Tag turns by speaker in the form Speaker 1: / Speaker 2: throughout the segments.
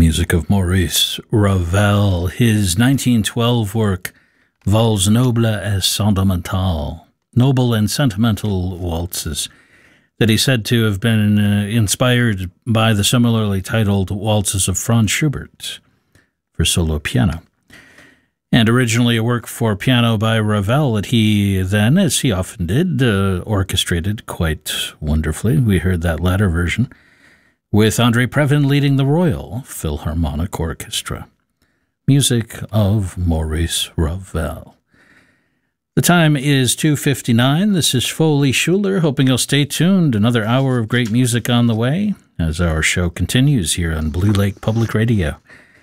Speaker 1: Music of Maurice Ravel, his 1912 work, Valses Nobles et Sentimentales, noble and sentimental waltzes, that he said to have been inspired by the similarly titled Waltzes of Franz Schubert for solo piano. And originally a work for piano by Ravel that he then, as he often did, orchestrated quite wonderfully. We heard that latter version, with André Previn leading the Royal Philharmonic Orchestra. Music of Maurice Ravel. The time is 2:59. This is Foley Schuler, hoping you'll stay tuned. Another hour of great music on the way as our show continues here on Blue Lake Public Radio.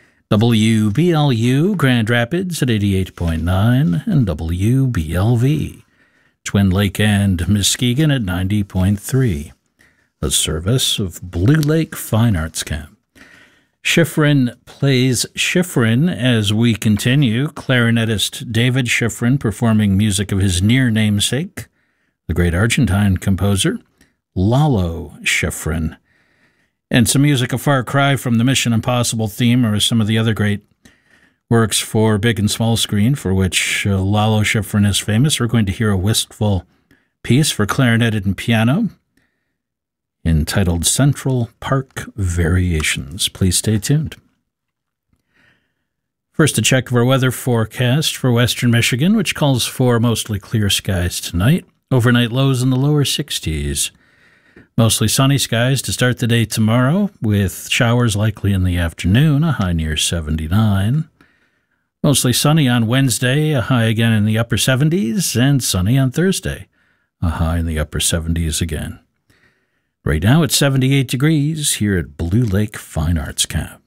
Speaker 1: WBLU Grand Rapids at 88.9 and WBLV Twin Lake and Muskegon at 90.3. A service of Blue Lake Fine Arts Camp. Schifrin plays Schifrin as we continue. Clarinetist David Schifrin performing music of his near namesake, the great Argentine composer Lalo Schifrin. And some music, a far cry from the Mission Impossible theme or some of the other great works for big and small screen for which Lalo Schifrin is famous. We're going to hear a wistful piece for clarinet and piano entitled Central Park Variations. Please stay tuned. First, a check of our weather forecast for western Michigan, which calls for mostly clear skies tonight. Overnight lows in the lower 60s. Mostly sunny skies to start the day tomorrow, with showers likely in the afternoon, a high near 79. Mostly sunny on Wednesday, a high again in the upper 70s, and sunny on Thursday, a high in the upper 70s again. Right now it's 78 degrees here at Blue Lake Fine Arts Camp.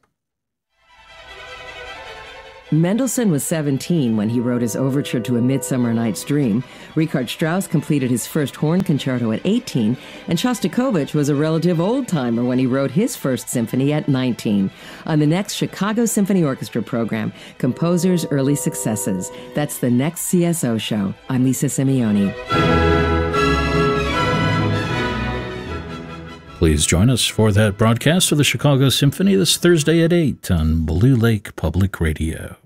Speaker 2: Mendelssohn was 17 when he wrote his overture to A Midsummer Night's Dream. Richard Strauss completed his first horn concerto at 18, and Shostakovich was a relative old-timer when he wrote his first symphony at 19. On the next Chicago Symphony Orchestra program, Composers' Early Successes. That's the next CSO show. I'm Lisa Simeoni.
Speaker 1: Please join us for that broadcast of the Chicago Symphony this Thursday at 8 on Blue Lake Public Radio.